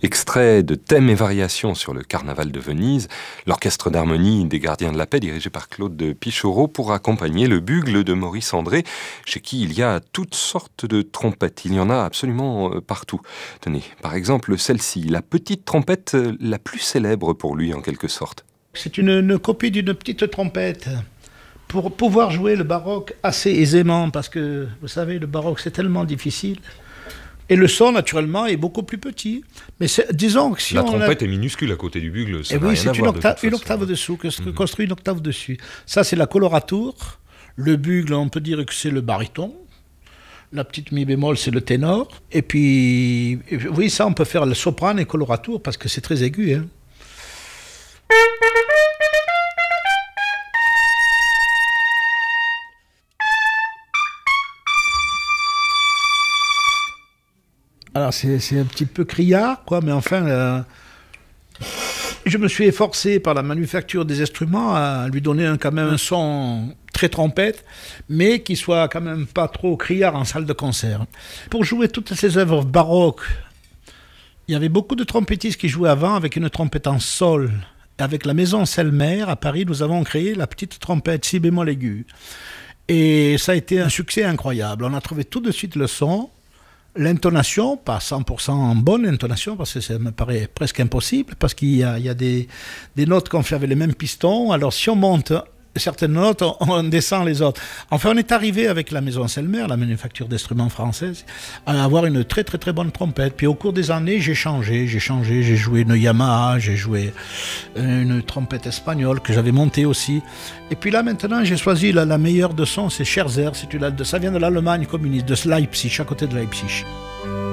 Extrait de Thèmes et variations sur le carnaval de Venise, l'orchestre d'harmonie des Gardiens de la Paix dirigé par Claude de Pichaureau pour accompagner le bugle de Maurice André, chez qui il y a toutes sortes de trompettes. Il y en a absolument partout. Tenez, par exemple celle-ci, la petite trompette la plus célèbre pour lui en quelque sorte. C'est une copie d'une petite trompette pour pouvoir jouer le baroque assez aisément, parce que vous savez, le baroque c'est tellement difficile. Et le son, naturellement, est beaucoup plus petit. Mais disons que si la trompette est minuscule à côté du bugle, ça n'a rien à voir. C'est une octave dessous, construit une octave dessus. Ça, c'est la colorature. Le bugle, on peut dire que c'est le baryton. La petite mi bémol, c'est le ténor. Et puis, oui, ça, on peut faire le soprane et colorature, parce que c'est très aigu, hein. Alors c'est un petit peu criard, quoi, mais enfin, je me suis efforcé par la manufacture des instruments à lui donner quand même un son très trompette, mais qui soit quand même pas trop criard en salle de concert. Pour jouer toutes ces œuvres baroques, il y avait beaucoup de trompettistes qui jouaient avant avec une trompette en sol. Avec la maison Selmer à Paris, nous avons créé la petite trompette si bémol aigu. Et ça a été un succès incroyable. On a trouvé tout de suite le son. L'intonation, pas 100% en bonne intonation, parce que ça me paraît presque impossible, parce qu'il y a des notes qu'on fait avec les mêmes pistons. Alors si on monte certaines notes, on descend les autres. Enfin, on est arrivé avec la maison Selmer, la manufacture d'instruments française, à avoir une très très très bonne trompette. Puis au cours des années, j'ai changé, j'ai joué une Yamaha, j'ai joué une trompette espagnole que j'avais montée aussi. Et puis là maintenant, j'ai choisi la meilleure de son, c'est Scherzer, ça vient de l'Allemagne communiste, de Leipzig, à côté de Leipzig.